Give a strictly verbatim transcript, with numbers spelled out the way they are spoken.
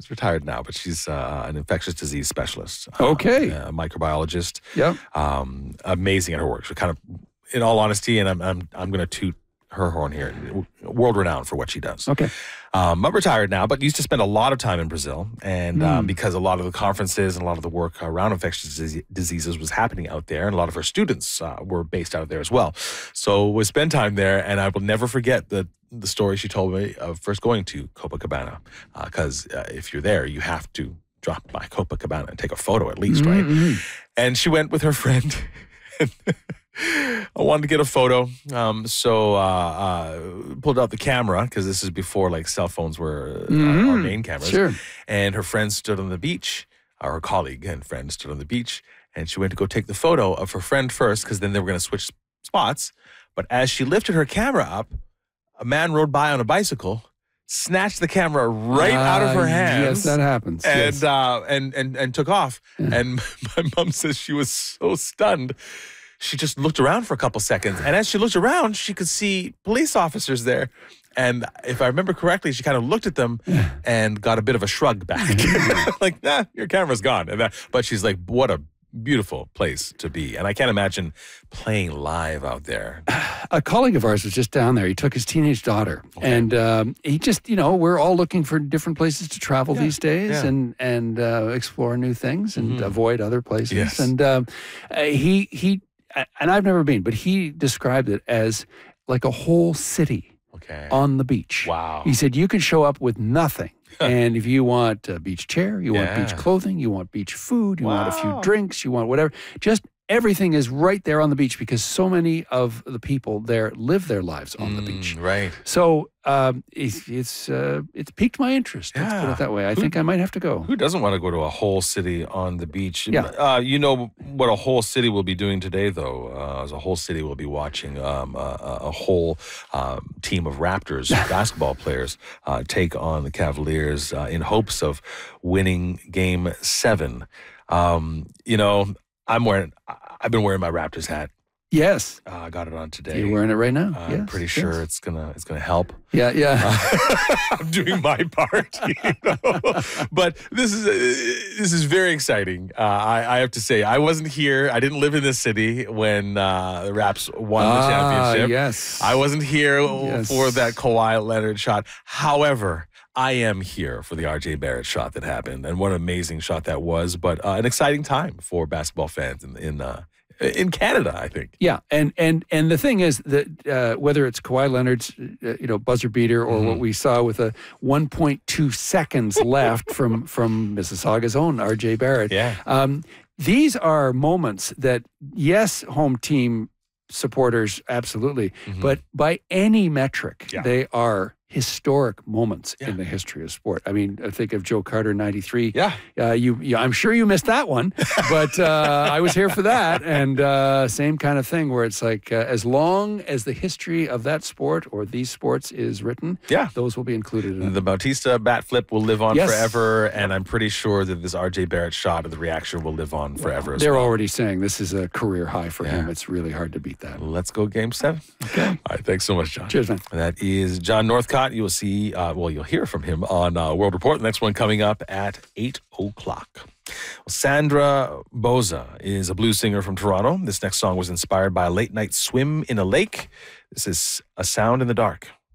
she's retired now, but she's uh, an infectious disease specialist. Uh, Okay. a microbiologist. Yep. Um, amazing at her work. So kind of, in all honesty, and I'm I'm I'm going to toot her horn here, world renowned for what she does. Okay. Um, I'm retired now, but used to spend a lot of time in Brazil. And um, Mm. because a lot of the conferences and a lot of the work around infectious dis- diseases was happening out there, and a lot of her students uh, were based out of there as well. So we spend time there, and I will never forget the, the story she told me of first going to Copacabana. Because uh, uh, if you're there, you have to drop by Copacabana and take a photo at least, right? Mm-hmm. And she went with her friend. I wanted to get a photo, um, so uh, uh, pulled out the camera because this is before like cell phones were uh, Mhm. our main cameras. Sure. And her friend stood on the beach, or her colleague and friend stood on the beach, and she went to go take the photo of her friend first because then they were going to switch spots. But as she lifted her camera up, a man rode by on a bicycle, snatched the camera right out of her Uh, hands. Yes, that happens. And, yes. uh, and and and took off. Yeah. And my mom says she was so stunned. She just looked around for a couple seconds. And as she looked around, she could see police officers there. And if I remember correctly, she kind of looked at them and got a bit of a shrug back. Like, nah, your camera's gone. And that, but she's like, what a beautiful place to be. And I can't imagine playing live out there. A colleague of ours was just down there. He took his teenage daughter, and um, he just, you know, we're all looking for different places to travel Yeah, these days, yeah. and and uh, explore new things and Mhm. avoid other places. Yes. And um, uh, he he, and I've never been, but he described it as like a whole city Okay. on the beach. Wow. He said you can show up with nothing. And if you want a beach chair, you want beach Yeah. clothing, you want beach food, you want a few Wow. drinks, you want whatever, just everything is right there on the beach because so many of the people there live their lives on the beach. Mm, right. So um, it's it's, uh, it's piqued my interest. Let's put Yeah. it that way. I Who- think I might have to go. Who doesn't want to go to a whole city on the beach? Yeah. Uh, you know what a whole city will be doing today, though? Uh, as a whole city will be watching um, a, a a whole um, team of Raptors basketball players uh, take on the Cavaliers uh, in hopes of winning Game Seven. Um, you know, I'm wearing. I- I've been wearing my Raptors hat. Yes, Uh, I got it on today. you're wearing it right now. Uh, yes, I'm pretty yes. sure it's gonna it's gonna help. Yeah, yeah. I'm doing my part, you know? But this is uh, this is very exciting. Uh, I, I have to say, I wasn't here. I didn't live in this city when uh, the Raps won the Ah, championship. yes. I wasn't here Yes. for that Kawhi Leonard shot. However, I am here for the R J Barrett shot that happened, and what an amazing shot that was. But uh, an exciting time for basketball fans in in uh, in Canada, I think. Yeah, and and and the thing is that uh, whether it's Kawhi Leonard's uh, you know buzzer beater or what we saw with a one point two seconds left from from Mississauga's own R J Barrett, Yeah. um, these are moments that yes, home team supporters absolutely, but by any metric, Yeah. they are historic moments Yeah. in the history of sport. I mean, I think of Joe Carter ninety-three. Yeah. Uh, you, you, I'm sure you missed that one, but uh, I was here for that. And uh, same kind of thing where it's like, uh, as long as the history of that sport or these sports is written, Yeah. those will be included in it. The Bautista bat flip will live on Yes. forever, and I'm pretty sure that this R J Barrett shot of the reaction will live on forever as They're well. already saying this is a career high for him. Yeah. It's really hard to beat that. Let's go Game Seven. Okay. All right, thanks so much, John. Cheers, man. That is John Northcott. You will see, uh, well, you'll hear from him on uh, World Report. The next one coming up at eight o'clock. Well, Sandra Boza is a blues singer from Toronto. This next song was inspired by a late night swim in a lake. This is A Sound in the Dark.